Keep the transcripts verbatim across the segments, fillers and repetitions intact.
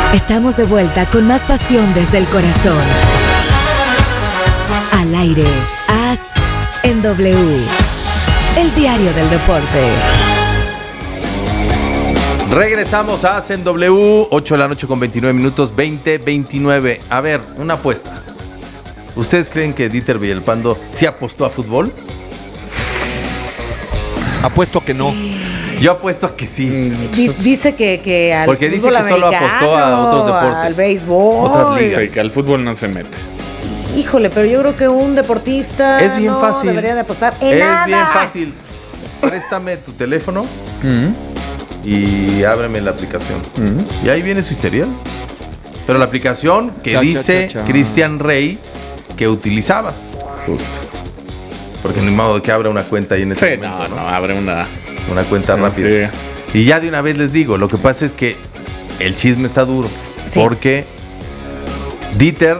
Estamos de vuelta con más pasión desde el corazón. Al aire, As en W. El diario del deporte. Regresamos a As en W, ocho de la noche con veintinueve minutos, veinte veintinueve. A ver, una apuesta. ¿Ustedes creen que Dieter Villalpando sí apostó a fútbol? Apuesto que no. Yo apuesto a que sí. Dice que, que al Porque fútbol dice que solo apostó a otros deportes. Al béisbol. Otras ligas. Sí, que al fútbol no se mete. Híjole, pero yo creo que un deportista Es bien no fácil. debería de apostar en es nada. Es bien fácil. Préstame tu teléfono Mm. y ábreme la aplicación. Mm. Y ahí viene su historial. Pero la aplicación que Cha, cha, dice cha, cha. Cristian Rey que utilizabas. Justo. Porque ni modo que abra una cuenta ahí en ese Sí, momento, no, ¿no? no, abre una. Una cuenta rápida. Sí. Y ya de una vez les digo, lo que pasa es que el chisme está duro. Sí. Porque Dieter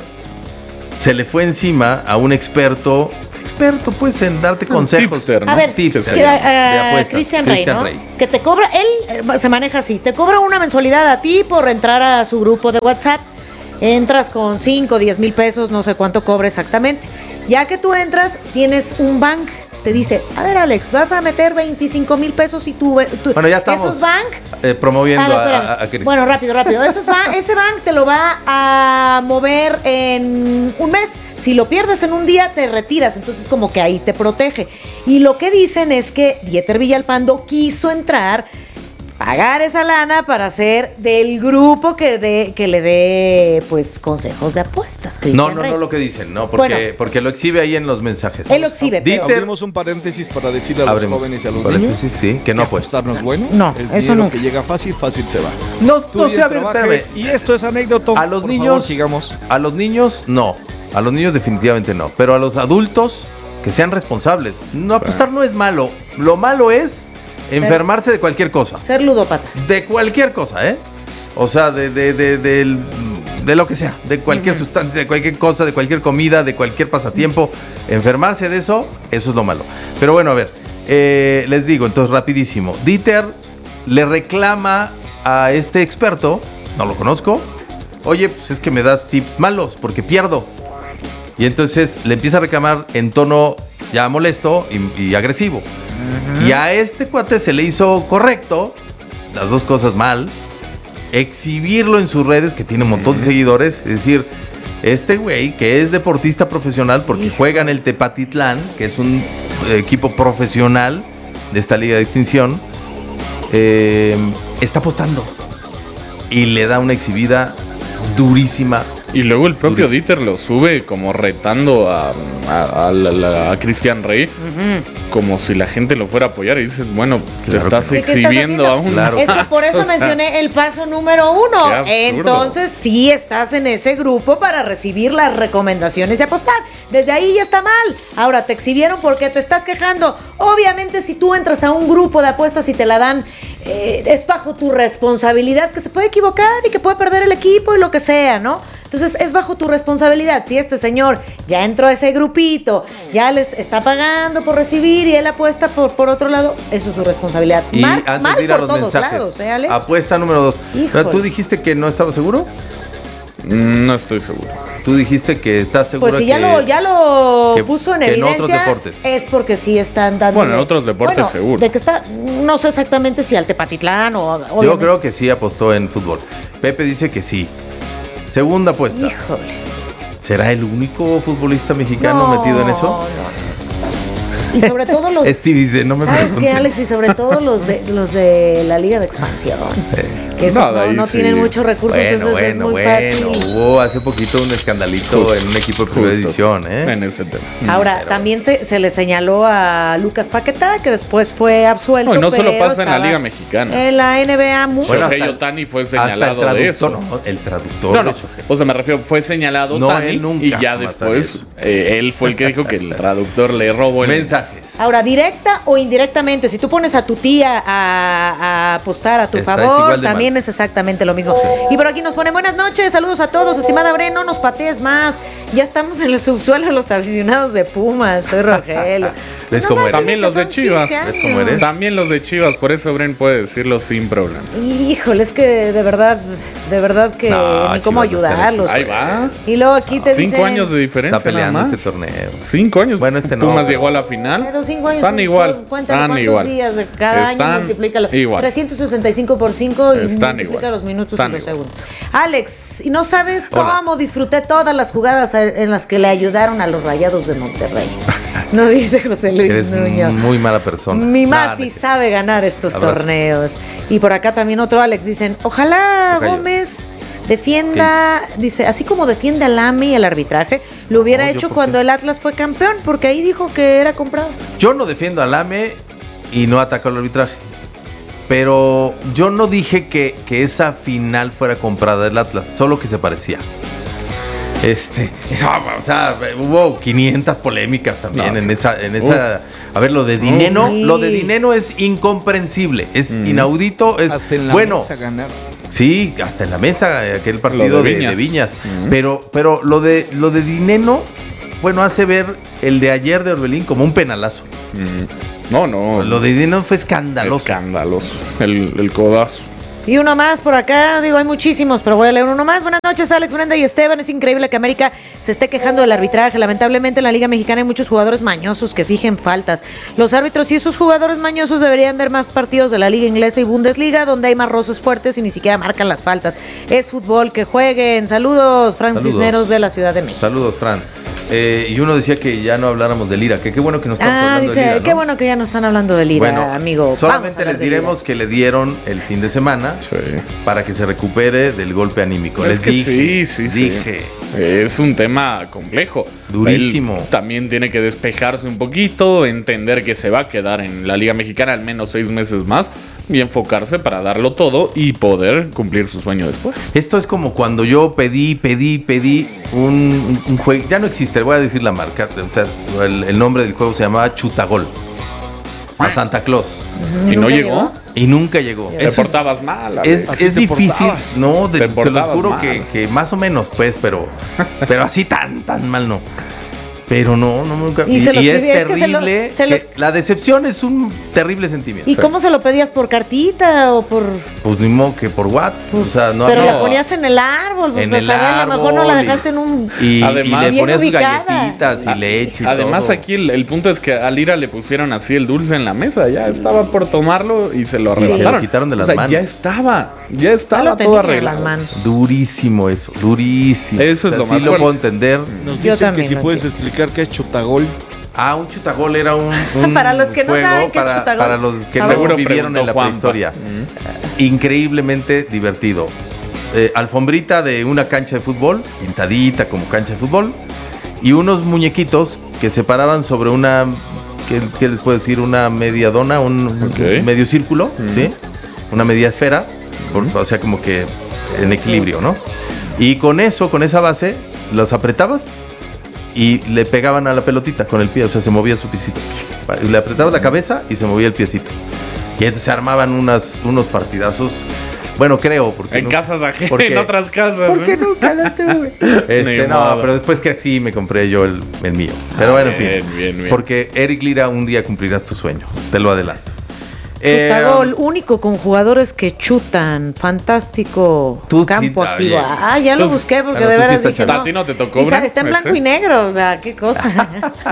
se le fue encima a un experto, experto pues en darte consejos. tipster, ¿no? A ver, Tipster, que, de eh, apuestas. Cristian Rey, Cristian ¿no? Rey. Que te cobra, él eh, se maneja así, te cobra una mensualidad a ti por entrar a su grupo de WhatsApp. Entras con cinco, diez mil pesos, no sé cuánto cobra exactamente. Ya que tú entras, tienes un bank. Te dice, a ver, Alex, vas a meter veinticinco mil pesos y tú, tú Bueno, ya estamos esos bank eh, promoviendo Ah, a, espérame. a, a Cristian. Bueno, rápido, rápido. Esos va, ese bank te lo va a mover en un mes. Si lo pierdes en un día, te retiras. Entonces, como que ahí te protege. Y lo que dicen es que Dieter Villalpando quiso entrar, pagar esa lana para ser del grupo que, de, que le dé, pues, consejos de apuestas. Cristian No, no, Rey. no lo que dicen, no, porque, Bueno. porque lo exhibe ahí en los mensajes. Él lo exhibe, pero- Dieter, Abrimos un paréntesis para decirle a los Abrimos jóvenes y a un los paréntesis, niños sí, que no apuestan. apostar no es bueno. No, el eso dinero nunca. que llega fácil, fácil se va. No, no Estudien, sé, a ver, trabajen, espérame. y esto es anécdota. A los Por niños, favor, sigamos. a los niños no, a los niños definitivamente no, pero a los adultos que sean responsables. No, apostar no es malo, lo malo es enfermarse de cualquier cosa, Ser ludópata. de cualquier cosa, ¿eh? O sea, de, de, de, del- de lo que sea, de cualquier sustancia, de cualquier cosa, de cualquier comida, de cualquier pasatiempo, enfermarse de eso, eso es lo malo. Pero bueno, a ver, eh, les digo, entonces rapidísimo, Dieter le reclama a este experto, no lo conozco, oye, pues es que me das tips malos porque pierdo. Y entonces le empieza a reclamar en tono ya molesto y, y agresivo. Y a este cuate se le hizo correcto, las dos cosas mal, exhibirlo en sus redes, que tiene un montón de seguidores, es decir, este güey que es deportista profesional porque juega en el Tepatitlán, que es un equipo profesional de esta liga de extinción, eh, está apostando y le da una exhibida durísima. Y luego el propio Durísimo. Dieter lo sube como retando a, a, a, la- la- a Cristian Rey, como si la gente lo fuera a apoyar. Y dices, bueno, te Claro estás que ¿De qué estás exhibiendo haciendo? a un... Claro. Es que por eso O sea, mencioné el paso número uno. Qué absurdo. Entonces sí estás en ese grupo para recibir las recomendaciones y apostar. Desde ahí ya está mal. Ahora te exhibieron porque te estás quejando. Obviamente si tú entras a un grupo de apuestas y te la dan, eh, es bajo tu responsabilidad que se puede equivocar y que puede perder el equipo y lo que sea, ¿no? Entonces es bajo tu responsabilidad. Si este señor ya entró a ese grupito, ya les está pagando por recibir y él apuesta por, por otro lado, eso es su responsabilidad. Y mal antes mal de ir a por los todos mensajes, lados, ¿eh, Alex? apuesta número dos. Híjole. ¿Tú dijiste que no estaba seguro? No estoy seguro. Tú dijiste que estás seguro. Pues si ya que- lo, ya lo que- puso en que en evidencia, otros deportes. es porque sí están dando. Bueno, en otros deportes seguro. De que está, no sé exactamente si al Tepatitlán o. Yo obviamente. creo que sí apostó en fútbol. Pepe dice que sí. Segunda apuesta. Híjole. ¿Será el único futbolista mexicano No, metido en eso? no, no. Y sobre todo los. Steve dice, no me ¿Sabes qué, pregunten. Alex? Y sobre todo los de los de la Liga de Expansión. Que esos No, de no, ahí no sí. tienen muchos recursos, Bueno, entonces es bueno, muy bueno. fácil. Hubo hace poquito un escandalito Justo, en un equipo de primera justo, división, ¿eh? En ese tema. Ahora, Pero- también se, se le señaló a Lucas Paquetá, que después fue absuelto. No, y no solo pero pasa en la estaba Liga Mexicana. En la N B A, mucho. Bueno, Shohei hasta- Ohtani fue Hasta el señalado traductor, de eso. ¿no? El traductor No, no, de Shohei. o sea, me refiero, fue señalado No, Ohtani él nunca y ya jamás después haría eso. eh, él fue el que dijo que el traductor le robó el Mensajes. diferentes. Ahora, directa o indirectamente, si tú pones a tu tía a, a apostar a tu Esta es favor, igual de también mal. es exactamente lo mismo. Y por aquí nos pone buenas noches, saludos a todos, estimada Bre, no nos patees más. Ya estamos en el subsuelo los aficionados de Pumas, soy Rogelio. ¿Ves No cómo más eres? También que los de son Chivas. quince ¿Ves cómo años. eres? También los de Chivas, por eso Bren puede decirlo sin problema. Híjole, es que de verdad, de verdad que No, ni cómo Chivas no está en ayudarlos. Ahí va. Y luego aquí te Cinco dicen... años de diferencia. Está peleando nada más. este torneo. Cinco años. Bueno, este no, Pumas pero- llegó a la final. Pero cinco años Están son- igual. son- cuéntale Están cuántos igual. días de cada Están año, multiplícalo. igual. trescientos sesenta y cinco por cinco y Están multiplica igual. los minutos Están y los igual. segundos. Alex, ¿y no sabes Hola. cómo disfruté todas las jugadas en las que le ayudaron a los Rayados de Monterrey? No dice José Luis Eres Nuño. muy mala persona. Mi No, Mati no es cierto. sabe ganar estos Abrazo. torneos. Y por acá también otro Alex dicen, ojalá Tocayo. Gómez defienda, dice, así como defiende al A M E y el arbitraje, lo hubiera No, ¿yo hecho por cuando qué? el Atlas fue campeón, porque ahí dijo que era comprado. Yo no defiendo al A M E y no ataco al arbitraje. Pero yo no dije que, que esa final fuera comprada del Atlas, solo que se parecía. Este, no, o sea, hubo quinientas polémicas también No, en sí. esa, en esa. A ver, lo de Dineno, Sí. lo de Dineno es incomprensible, es inaudito, es Hasta en la bueno. mesa ganar. Sí, hasta en la mesa, eh, aquel partido Lo de de, Viñas. de Viñas. Ujú. Pero, pero lo de lo de Dineno, bueno, hace ver el de ayer de Orbelín como un penalazo. Mm. No, no. Lo de Dineno fue escandaloso. Escandaloso. El, el codazo. Y uno más por acá, digo, hay muchísimos, pero voy a leer uno más. Buenas noches, Alex, Brenda y Esteban. Es increíble que América se esté quejando del arbitraje. Lamentablemente en la Liga Mexicana hay muchos jugadores mañosos que fijen faltas. Los árbitros y esos jugadores mañosos deberían ver más partidos de la Liga Inglesa y Bundesliga, donde hay más roces fuertes y ni siquiera marcan las faltas. Es fútbol, que jueguen. Saludos, Fran Saludos. Cisneros de la Ciudad de México. Saludos, Fran. Eh, y uno decía que ya no habláramos del Lira, que qué bueno que no estamos Ah, hablando dice, del Lira, ¿no? qué bueno que ya no están hablando del IRA, Bueno, amigo. Vamos a solamente hablar les del diremos IRA. que le dieron el fin de semana Sí. para que se recupere del golpe anímico. Es les que dije, sí, sí, sí. dije. Es un tema complejo. Durísimo. Él también tiene que despejarse un poquito, entender que se va a quedar en la Liga Mexicana al menos seis meses más y enfocarse para darlo todo y poder cumplir su sueño después. Esto es como cuando yo pedí, pedí, pedí un, un juego. Ya no existe, voy a decir la marca. O sea, el, el nombre del juego se llamaba Chutagol. A Santa Claus. ¿Y no nunca llegó? Y nunca llegó. Te Eso es- portabas mal. Es, Alex. Así es te difícil, portabas. no, de- Te se los portabas juro mal. que, que más o menos, pues, pero, pero así tan, tan mal no. Pero no, no nunca. Y Y, se los y es pedí, es que se lo- terrible. se los- que la decepción es un terrible sentimiento. ¿Y cómo se lo pedías? ¿Por cartita o por...? Pues ni modo que por WhatsApp. o sea, no pero había- la ponías en el árbol, pues en a el saber, a lo mejor no la árbol y- dejaste en un... Y, Además- y le Bien ponías sus ubicada. galletitas y leche y Además, todo. aquí el, el punto es que a Lira le pusieron así el dulce en la mesa. Ya estaba por tomarlo y se lo Sí. arrebataron. Se lo quitaron de las O sea, manos. Ya estaba. Ya Ya estaba lo todo tenía en arreglado. las manos. Durísimo eso, durísimo. Eso es lo sí más lo fuerte. puedo entender. Nos Yo dicen que también si lo puedes entiendo. explicar qué es chutagol. Ah, un chutagol era un, un Para los que no juego saben qué es para, chutagol. para los que Seguro no vivieron preguntó en la Juanpa. prehistoria. Increíblemente divertido. Eh, alfombrita de una cancha de fútbol, pintadita como cancha de fútbol, y unos muñequitos que se paraban sobre una, ¿qué, qué les puedo decir? Una media dona, un, Ok. un medio círculo, ¿sí? Una media esfera, por- o sea, como que en equilibrio, ¿no? Y con eso, con esa base, los apretabas y le pegaban a la pelotita con el pie, o sea, se movía su piecito. Le apretabas la cabeza y se movía el piecito. Y entonces se armaban unas, unos partidazos. Bueno, creo, porque En no- casas ajenas, porque- en otras casas. porque ¿eh? nunca la tuve. Este, Ni no, modo. pero después que sí me compré yo el, el mío. Pero bueno, en bien, fin. bien, bien. Porque Eric Lira, un día cumplirás tu sueño. Te lo adelanto. Chutagol, Eh, único con jugadores que chutan. Fantástico Tú sí, campo está activo. bien. Ah, ya lo Tú- busqué porque bueno, de tú sí veras estás dije chaval. no. ¿A ti no te tocó Y sa- una? está en ¿Ese? blanco y negro, o sea, qué cosa.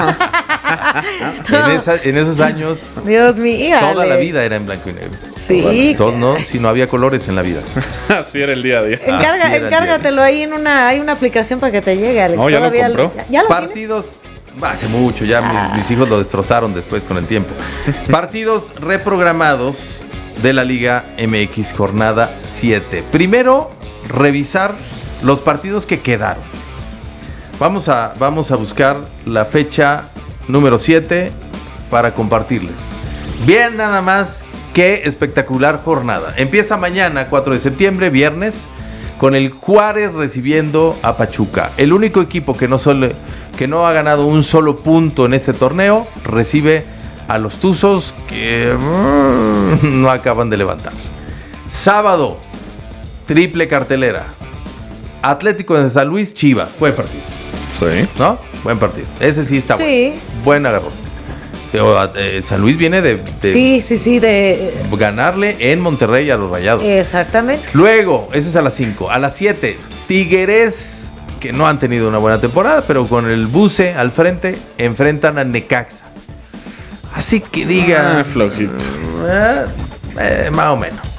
en, esa- en esos años, Dios mío. toda la Ale. vida era en blanco y negro. Sí. Todo, no, si no había colores en la vida. Así era el día a día. Encarga, Así era el encárgatelo ahí en una, hay una aplicación para que te llegue, Alex. No, ya lo Todavía compró. ¿Ya, ya lo tienes? Partidos, hace mucho, ya Ah. mis, mis hijos lo destrozaron después con el tiempo. Partidos reprogramados de la Liga M X jornada siete. Primero, revisar los partidos que quedaron. Vamos a, vamos a buscar la fecha número siete para compartirles. Bien, nada más, qué espectacular jornada. Empieza mañana, cuatro de septiembre, viernes, con el Juárez recibiendo a Pachuca. El único equipo que no, solo, que no ha ganado un solo punto en este torneo recibe a los Tuzos que mm, no acaban de levantar. Sábado, triple cartelera. Atlético de San Luis, Chivas. Buen partido. Sí. ¿No? Buen partido. Ese sí está Sí. bueno. Buen agarrón. Pero eh, San Luis viene de, de Sí, sí, sí, de... ganarle en Monterrey a los Rayados. Exactamente. Luego, ese es a las cinco. A las siete, Tigres, que no han tenido una buena temporada, pero con el Buce al frente, enfrentan a Necaxa. Así que diga... Ah, flojito. eh, eh, más o menos.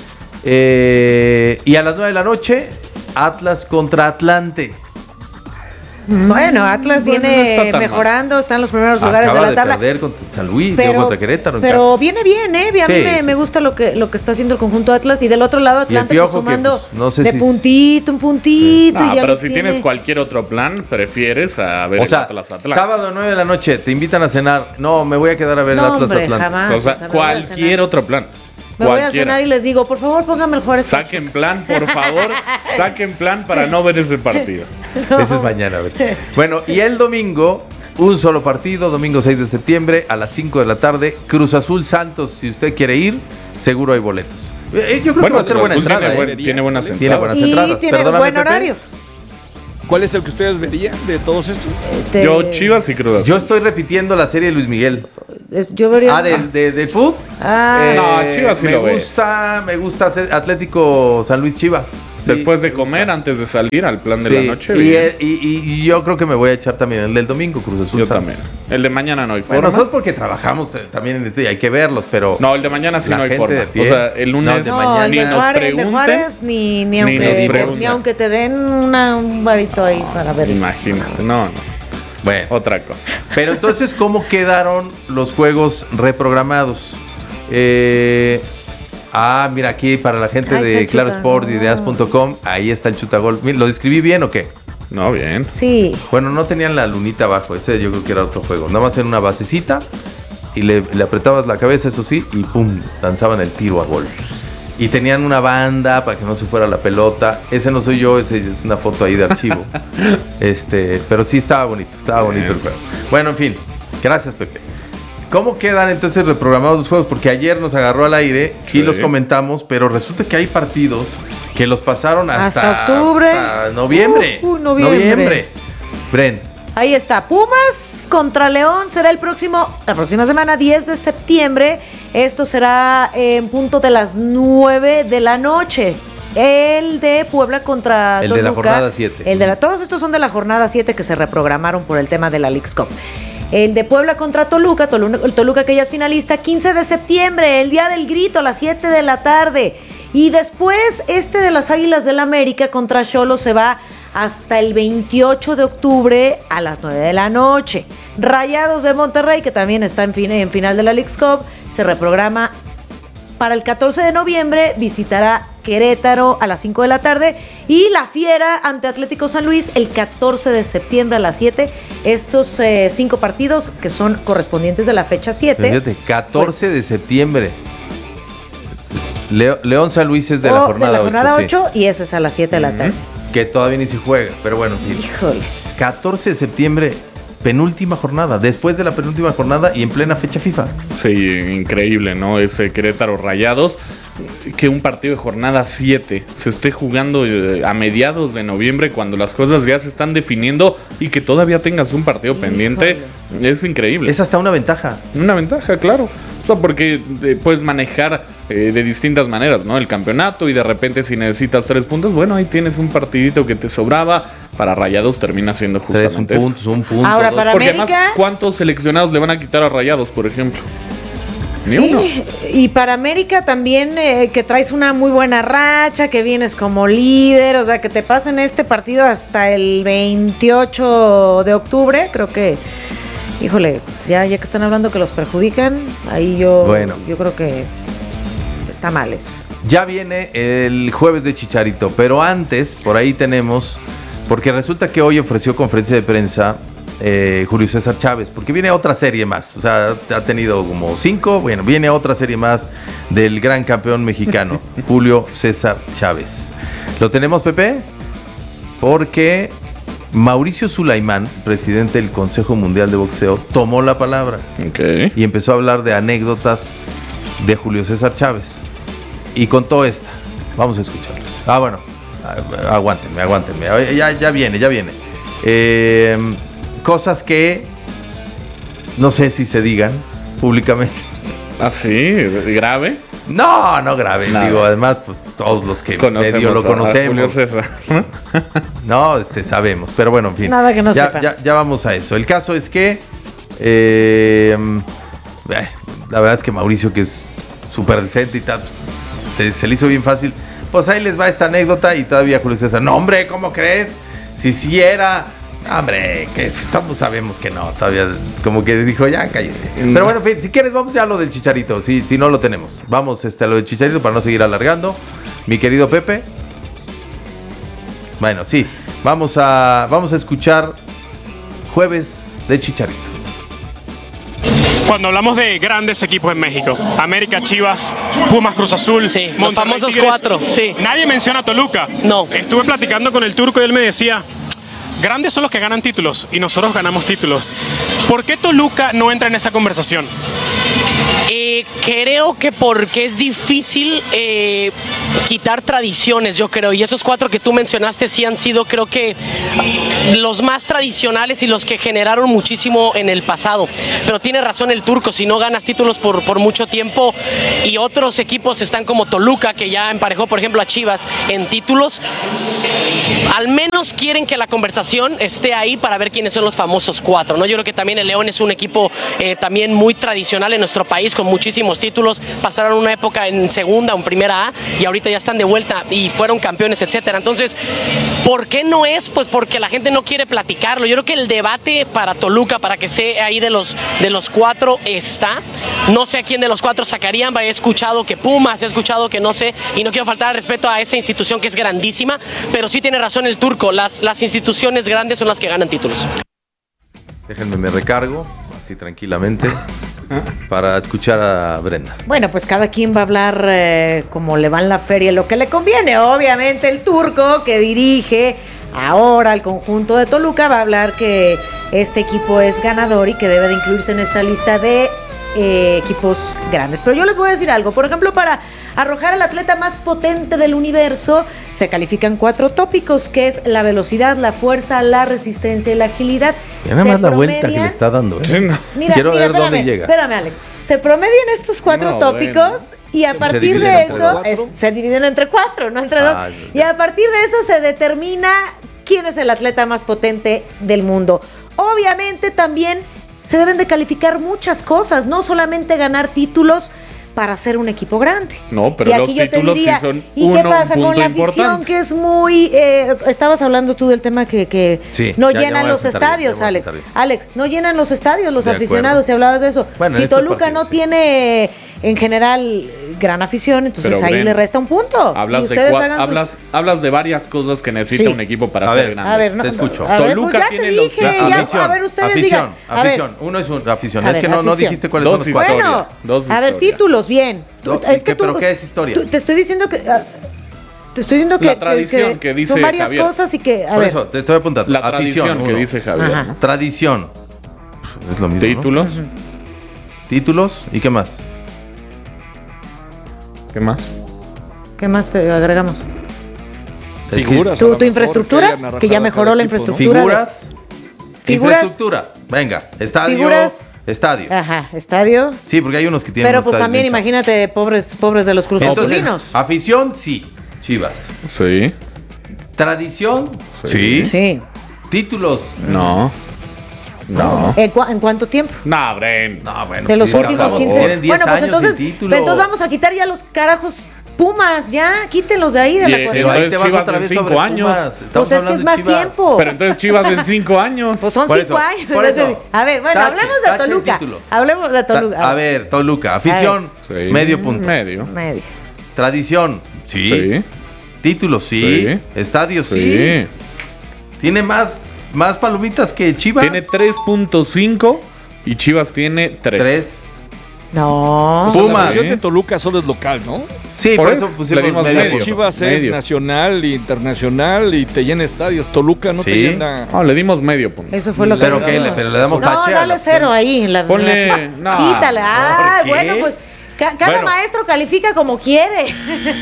Eh, y a las nueve de la noche, Atlas contra Atlante. Bueno, Atlas Bueno, no viene está tan mejorando, está en los primeros lugares Acaba de la tabla. perder contra San Luis, Pero, digo, contra Querétaro. en pero casa. viene bien, ¿eh? A mí Sí, me, sí, me sí. gusta lo que, lo que está haciendo el conjunto Atlas. Y del otro lado, Y el Atlante Piojo pues, que, sumando pues, no sé de si- puntito, un puntito. Ah, y ya pero los si tiene. tienes cualquier otro plan, prefieres a ver O el sea, Atlas Atlante. sábado nueve de la noche, te invitan a cenar. No, me voy a quedar a ver No, el Atlas hombre, Atlante. jamás. O sea, o sea, me voy a cualquier cenar. otro plan. Me voy a Cualquiera. cenar y les digo, por favor, póngame el Juárez. Saquen plan, por favor. Saquen plan para no ver ese partido. Ese es mañana. A ver. Bueno, y el domingo, un solo partido, domingo seis de septiembre a las cinco de la tarde, Cruz Azul Santos. Si usted quiere ir, seguro hay boletos. Eh, yo creo que va a ser Cruz buena Azul entrada. tiene, eh. buen- tiene buenas Tiene Tiene entradas. buenas Y entradas. tiene Perdóname, buen Pepe. horario. ¿Cuál es el que ustedes verían de todos estos? Este, Yo, Chivas y Cruz Azul. Yo estoy repitiendo la serie de Luis Miguel. es- yo vería. Ah, del de, de fútbol. Ah. No, Chivas sí me lo ves. gusta, me gusta hacer Atlético San Luis Chivas. Sí, Después de me comer, gusta. antes de salir al plan de Sí, la noche. y, bien. el- y, y- y yo creo que me voy a echar también el del domingo, Cruz Azul Yo Santos. también. El de mañana no hay Bueno, forma. nosotros porque trabajamos eh, también en este y hay que verlos, pero No, el de mañana sí La no hay gente forma. de pie. O sea, el lunes No, de No, mañana. el ni de nos Juárez, el de pregunten. Juárez, ni, ni, ni aunque, nos ni pregunten. aunque te den una, un varito ahí para ver. Imagínate. No, no. bueno. Otra cosa. Pero entonces, ¿cómo quedaron los juegos reprogramados? Eh, ah, mira, aquí para la gente Ahí de está el Claro chutagol. Sport y de as punto com, ahí está el chutagol. Mira, ¿lo describí bien o qué? No, bien. Sí. Bueno, no tenían la lunita abajo, ese yo creo que era otro juego. Nada más en una basecita y le, le apretabas la cabeza, eso sí, y pum, lanzaban el tiro a gol. Y tenían una banda para que no se fuera la pelota. Ese no soy yo, ese es una foto ahí de archivo. este, pero sí estaba bonito, estaba bonito Bien. el juego. Bueno, en fin, gracias, Pepe. ¿Cómo quedan entonces reprogramados los juegos? Porque ayer nos agarró al aire, sí, Sí. los comentamos, pero resulta que hay partidos que los pasaron hasta, Hasta octubre. hasta noviembre. Uh, uh, noviembre. Noviembre. Bren, Ahí está, Pumas contra León será el próximo, la próxima semana, diez de septiembre. Esto será en punto de las nueve de la noche. El de Puebla contra El de la Toluca. jornada siete. El de la, todos estos son de la jornada siete que se reprogramaron por el tema de la Leagues Cup. El de Puebla contra Toluca, Toluca, Toluca que ya es finalista, quince de septiembre, el día del grito a las siete de la tarde. Y después este de las Águilas del América contra Xolos se va hasta el veintiocho de octubre a las nueve de la noche. Rayados de Monterrey, que también está en, fin, en final de la Leagues Cup, se reprograma para el catorce de noviembre, visitará Querétaro a las cinco de la tarde y la Fiera ante Atlético San Luis el catorce de septiembre a las siete. Estos eh, cinco partidos que son correspondientes de la fecha siete. fíjate, catorce Pues- de septiembre. Leo- León San Luis es de o la jornada, de la jornada ocho, sí. ocho y ese es a las siete de la tarde. Que todavía ni se juega, pero bueno, sí. Híjole. catorce de septiembre, penúltima jornada, después de la penúltima jornada y en plena fecha FIFA. Sí, increíble, ¿no? Ese Querétaro Rayados, que un partido de jornada siete se esté jugando eh, a mediados de noviembre cuando las cosas ya se están definiendo y que todavía tengas un partido pendiente, es increíble. Es hasta una ventaja. Una ventaja, claro. O sea, porque eh, puedes manejar eh, de distintas maneras, ¿no? El campeonato y de repente si necesitas tres puntos, bueno, ahí tienes un partidito que te sobraba. Para Rayados termina siendo Tres, un justamente esto. punto, un punto. Ahora, dos. para Porque América- además, ¿cuántos seleccionados le van a quitar a Rayados, por ejemplo? Ni Sí, uno. y para América también eh, que traes una muy buena racha, que vienes como líder, o sea, que te pasen este partido hasta el veintiocho de octubre, creo que, híjole, ya, ya que están hablando que los perjudican, ahí yo, Bueno. yo creo que está mal eso. Ya viene el jueves de Chicharito, pero antes, por ahí tenemos, porque resulta que hoy ofreció conferencia de prensa eh, Julio César Chávez, porque viene otra serie más, o sea, ha tenido como cinco, bueno, viene otra serie más del gran campeón mexicano, Julio César Chávez. ¿Lo tenemos, Pepe? Porque Mauricio Sulaimán, presidente del Consejo Mundial de Boxeo, tomó la palabra Ok. y empezó a hablar de anécdotas de Julio César Chávez. Y contó esta. Vamos a escucharla. Ah, bueno. Ah, aguántenme, aguántenme. Ya, ya viene, ya viene. Eh, cosas que no sé si se digan públicamente. ¿Ah, sí? ¿Grave? No, no grave. Nada. Digo, además, pues todos los que Conocemos medio lo a- a Julio conocemos. César. No, este, sabemos. Pero bueno, en fin. Nada que no ya, sepan. ya, ya vamos a eso. El caso es que eh, eh, la verdad es que Mauricio, que es súper decente y tal, pues, te- se le hizo bien fácil. Pues ahí les va esta anécdota y todavía Julio César. No, hombre, ¿cómo crees? Si sí era. Hombre, que todos sabemos que no. Todavía como que dijo, ya cállese. Pero bueno, en fin, si quieres, vamos ya a lo del Chicharito. Si, si no lo tenemos. Vamos este, a lo del Chicharito para no seguir alargando. Mi querido Pepe. Bueno, sí. Vamos a, vamos a escuchar Jueves de Chicharito. Cuando hablamos de grandes equipos en México, América, Chivas, Pumas, Cruz Azul, Sí, los Monterrey, famosos Tigres, cuatro, sí. Nadie menciona a Toluca. No. Estuve platicando con el turco y él me decía, grandes son los que ganan títulos y nosotros ganamos títulos. ¿Por qué Toluca no entra en esa conversación? Eh, creo que porque es difícil eh, quitar tradiciones, yo creo, y esos cuatro que tú mencionaste sí han sido, creo que, los más tradicionales y los que generaron muchísimo en el pasado. Pero tiene razón el turco, si no ganas títulos por, por mucho tiempo y otros equipos están como Toluca, que ya emparejó, por ejemplo, a Chivas en títulos, al menos quieren que la conversación esté ahí para ver quiénes son los famosos cuatro, ¿no? Yo creo que también el León es un equipo eh, también muy tradicional en nuestro país, con muchísimos títulos, pasaron una época en segunda o en primera A y ahorita ya están de vuelta y fueron campeones, etcétera. Entonces, ¿por qué no es? Pues porque la gente no quiere platicarlo. Yo creo que el debate para Toluca, para que sea ahí de los, de los cuatro está. No sé a quién de los cuatro sacarían, he escuchado que Pumas, he escuchado que no sé, y no quiero faltar al respeto a esa institución que es grandísima, pero sí tiene razón el turco, las, las instituciones grandes son las que ganan títulos. Déjenme me recargo, así tranquilamente, para escuchar a Brenda. Bueno, pues cada quien va a hablar eh, como le va en la feria, lo que le conviene. Obviamente el turco que dirige ahora el conjunto de Toluca va a hablar que este equipo es ganador y que debe de incluirse en esta lista de eh, equipos grandes. Pero yo les voy a decir algo. Por ejemplo, para arrojar al atleta más potente del universo se califican cuatro tópicos, que es la velocidad, la fuerza, la resistencia y la agilidad. Ya nada Se más la vuelta que le promedian- está dando, ¿eh? Sí, no. Mira, Quiero mira, ver espérame, dónde llega. Espérame, Alex. Se promedian estos cuatro No, tópicos bueno. y a Se partir dividen de entre eso cuatro. es- se dividen entre cuatro, no entre Ah, dos. ya, Y ya. a partir de eso se determina quién es el atleta más potente del mundo. Obviamente también se deben de calificar muchas cosas, no solamente ganar títulos para ser un equipo grande. No, pero Y los aquí yo te títulos sí diría, son ¿y qué uno, pasa un con punto la afición? importante. Que es muy... eh, estabas hablando tú del tema que, que Sí, no ya- ya llenan voy a los sentar bien, estadios, ya voy a Alex. sentar bien. Alex, no llenan los estadios los De aficionados, acuerdo. si hablabas de eso. Bueno, si en estos Toluca partidos, no sí. tiene en general gran afición, entonces Pero, ahí Bren, le resta un punto. Hablas y de, ustedes cua- hagan sus- hablas, hablas de varias cosas que necesita Sí. un equipo para A ser ver, grande. A ver, no, Te escucho. A ver, Toluca pues ya te tiene los- dije, la- ya, afición, a ver, ustedes afición, digan. A ver, afición. Uno es una afición. A es ver, que no, no afición. dijiste cuáles Dos son los cuatro. historias. bueno, Dos a ver, historias. títulos, bien. Do- es ¿y que qué- tú, pero qué es historia? tú- te estoy diciendo que... ah, te estoy diciendo que, La tradición que dice son varias Javier. cosas y que... A Por ver, eso, te estoy apuntando. La afición, tradición que uno. dice Javier. Ajá. ¿no? Tradición. Es lo mismo, ¿no? Títulos. Títulos. ¿Y qué más? ¿Qué más? ¿qué más eh, agregamos? Es que- Figuras. a Tu, lo tu mejor infraestructura, hayan narrado que ya cada mejoró la equipo, ¿no? infraestructura. Figuras. Figuras. Infraestructura. Venga. Estadio. Figuras. Estadio. Ajá, estadio. Sí, porque hay unos que tienen. Pero unos pues estadios también bien imagínate, pobres, pobres de los chafas. Entonces, cruzazulinos. afición, sí. Chivas. Sí. Tradición, Sí. sí. Sí. Títulos. No. No. ¿En, cua- en cuánto tiempo? No, Bren. No, bueno. De los sí, últimos por favor. quince. Tienen diez Bueno, pues años entonces, sin título. pero entonces vamos a quitar ya los carajos Pumas, ya, quítenlos de ahí de Y, la eh, ecuación. Pero ahí Entonces, te vas Chivas otra en vez cinco sobre años. Pumas. Pues Estamos es que hablando es de más Chivas. tiempo. Pero entonces Chivas en cinco años. Pues son Por cinco eso, años. por desde- eso. A ver, bueno, Tache, hablemos de tache el Toluca. título. Hablemos de Toluca. Ta- A ver, Toluca. Afición, Sí. medio punto. Medio. Medio. Tradición, sí. Sí. Títulos, sí. Sí. Estadios, sí. Sí. Tiene más, más palomitas que Chivas. Tiene tres punto cinco y Chivas tiene tres. Tres. No. O sea, Pumas. la versión de Toluca solo es local, ¿no? Sí, Por por, eso eso pusimos le dimos medio medio. punto. Chivas es Medio. nacional, internacional y te llena estadios. Toluca no Sí. te llena. No, le dimos medio punto. Eso fue lo que Pero me que dijo. le, pero le damos No, tache a dale la- cero ahí. En la, Ponle- en la- no, Quítale. Ah, ¿por qué? bueno, pues ca- cada Bueno. maestro califica como quiere.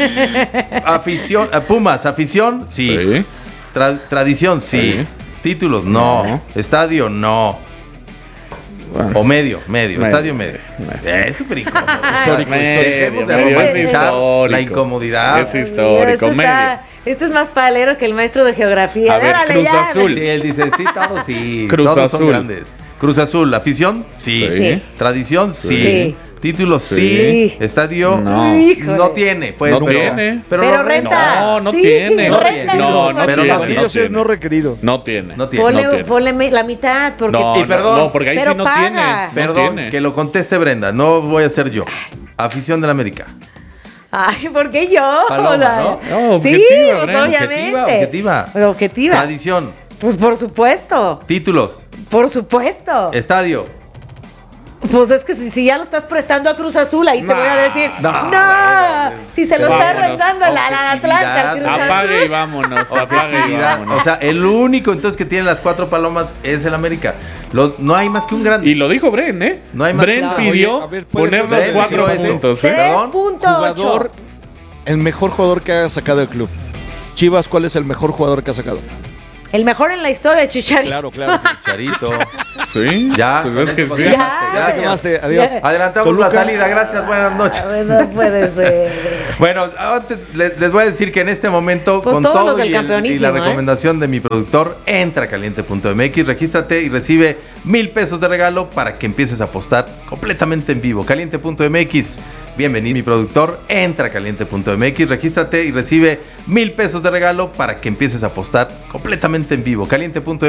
Afición, eh, Pumas, afición, sí. Sí. Tra- tradición, sí. Sí. Títulos, no. No. Estadio, no. Bueno. O medio, medio, Medio. estadio medio. Medio. Eh, Es súper incómodo. Histórico, Medio, Dejemos de medio, es romantizar histórico. la incomodidad. Es histórico, Este medio. está- Este es más palero que el maestro de geografía. A ver, Órale, Cruz ya. Azul. Sí, él dice, sí, todos sí. Cruz todos son Azul. grandes. Cruz Azul, afición, sí. Sí. Tradición, sí. Sí. Títulos, sí. Sí. Estadio, No. Híjole. no tiene. Pues, No pero, tiene. Pero, Pero no renta. No, no Sí, tiene. No renta. tiene. No, no Pero tiene. no Para tiene. ellos es no requerido. No tiene. No tiene. Ponle, no tiene. ponle me- la mitad, porque No, Y perdón, no, no, porque ahí pero sí no paga. tiene. No Perdón, tiene. que lo conteste Brenda. No voy a ser yo. Afición del América. Ay, ¿por qué yo? Paloma, O sea, ¿no? No, objetiva, sí, pues Brenda, obviamente. objetiva, objetiva. Objetiva. Tradición, Pues por supuesto, títulos, por supuesto. estadio. Pues es que si, si ya lo estás prestando a Cruz Azul, ahí te voy a decir, no, no, bueno, si se lo está vámonos, rentando al al Atlanta, al Cruz Azul. Apague y vámonos. Apague y Objetividad. vámonos. O sea, el único entonces que tiene las cuatro palomas es el América. Lo- no hay más que un grande. Y lo dijo Bren, ¿eh? No hay más Bren nada. pidió Oye, a ver, ¿puedes poner los hablar? cuatro Decidió eso. puntos. ¿eh? Tres Perdón, punto Jugador, ocho. el mejor jugador que ha sacado el club. Chivas, ¿cuál es el mejor jugador que ha sacado? El mejor en la historia, el Chicharito. Claro, claro. Charito. Sí. Ya, Pues es que con sí. eso Ya. Gracias. Llamaste, adiós. Adelantamos Toluca. la salida. Gracias. Buenas noches. Ay, no puede ser. Bueno, antes les, les voy a decir que en este momento, Pues con todos todo los del y, el- y campeonísimo, la ¿eh? recomendación de mi productor, entra a caliente punto m x, regístrate y recibe mil pesos de regalo para que empieces a apostar completamente en vivo. caliente punto m x. Bienvenido, mi productor. Entra a caliente punto m x, regístrate y recibe mil pesos de regalo para que empieces a apostar completamente en vivo. caliente punto m x.